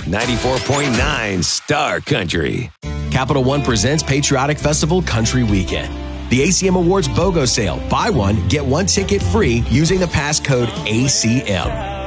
94.9 Star Country. Capital One presents Patriotic Festival Country Weekend. The ACM Awards BOGO sale. Buy one, get one ticket free using the passcode ACM.